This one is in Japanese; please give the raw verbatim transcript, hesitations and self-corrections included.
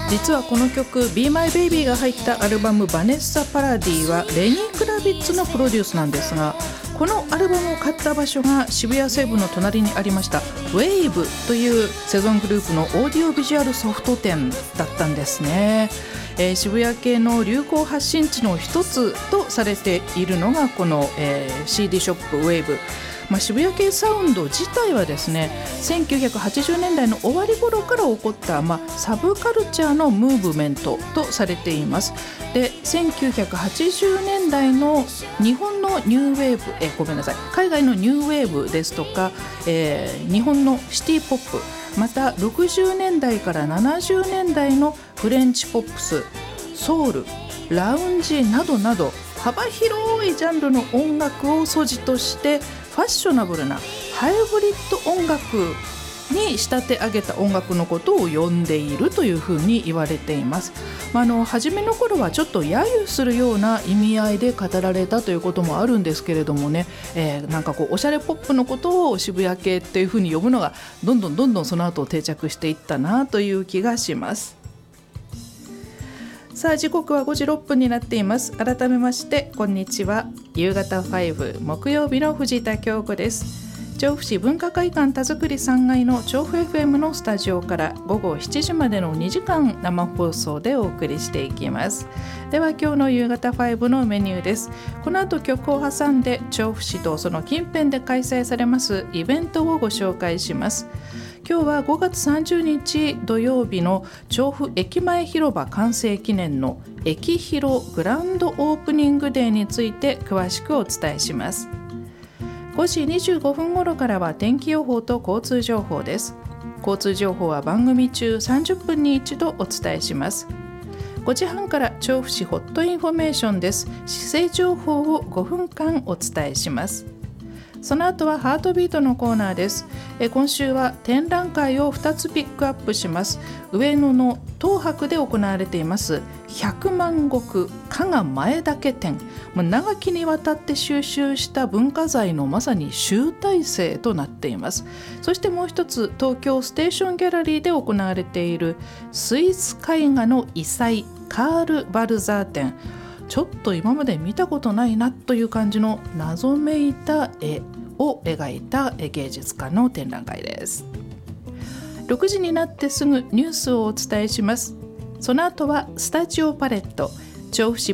実はこの曲 Be My Baby が入ったアルバムバネッサ・パラディはレニー・クラビッツのプロデュースなんですが、このアルバムを買った場所が渋谷西部の隣にありました Wave というセゾングループのオーディオビジュアルソフト店だったんですね。えー、渋谷系の流行発信地の一つとされているのがこの、えー、シーディー ショップ Wave。まあ、渋谷系サウンド自体はですね、せんきゅうひゃくはちじゅうねんだいの終わり頃から起こった、まあ、サブカルチャーのムーブメントとされています。で、せんきゅうひゃくはちじゅうねんだいの日本のニューウェーブ、えごめんなさい海外のニューウェーブですとか、えー、日本のシティポップ、またろくじゅうねんだいからななじゅうねんだいのフレンチポップス、ソウル、ラウンジなどなど幅広いジャンルの音楽を素地としてファッショナブルなハイブリッド音楽に仕立て上げた音楽のことを呼んでいるというふうに言われています。まあ、あの初めの頃はちょっと揶揄するような意味合いで語られたということもあるんですけれどもね、えー、なんかこうおしゃれポップのことを渋谷系っていうふうに呼ぶのがどんどんどんどんその後定着していったなという気がします。さあ、時刻はごじろっぷんになっています。改めましてこんにちは。夕方ファイブ木曜日の藤田京子です。調布市文化会館田作りさんがいの調布 エフエム のスタジオからごごしちじまでのにじかん生放送でお送りしていきます。では今日の夕方ファイブのメニューです。この後曲を挟んで調布市とその近辺で開催されますイベントをご紹介します。今日はごがつさんじゅうにち土曜日の調布駅前広場完成記念の駅広グランドオープニングデーについて詳しくお伝えします。ごじにじゅうごふん頃からは天気予報と交通情報です。交通情報は番組中さんじゅっぷんに一度お伝えします。ごじはんから調布市ホットインフォメーションです。市政情報をごふんかんお伝えします。その後はハートビートのコーナーです。え今週は展覧会をふたつピックアップします。上野の東博で行われています百万石加賀前田家展、長きにわたって収集した文化財のまさに集大成となっています。そしてもう一つ、東京ステーションギャラリーで行われているスイス絵画の異彩カール・バルザー展、ちょっと今まで見たことないなという感じの謎めいた絵を描いた芸術家の展覧会です。ろくじになってすぐニュースをお伝えします。その後はスタジオパレット、調布市